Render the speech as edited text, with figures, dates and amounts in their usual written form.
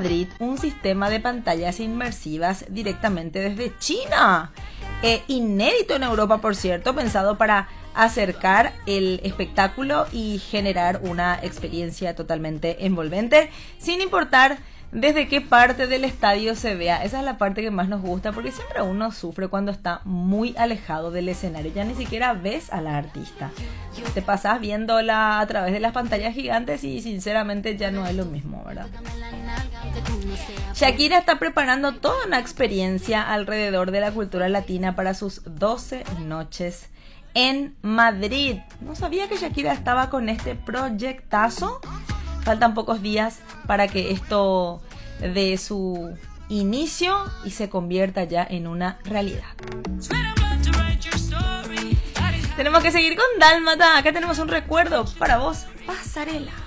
Madrid un sistema de pantallas inmersivas directamente desde China. Inédito en Europa, por cierto, pensado para acercar el espectáculo y generar una experiencia totalmente envolvente, sin importar desde qué parte del estadio se vea. Esa es la parte que más nos gusta, porque siempre uno sufre cuando está muy alejado del escenario, ya ni siquiera ves a la artista, te pasas viéndola a través de las pantallas gigantes y sinceramente ya no es lo mismo, ¿verdad? Shakira está preparando toda una experiencia alrededor de la cultura latina para sus 12 noches en Madrid. No sabía que Shakira estaba con este proyectazo. Faltan pocos días para que esto dé su inicio y se convierta ya en una realidad. Tenemos que seguir con Dálmata. Acá tenemos un recuerdo para vos, Pasarela.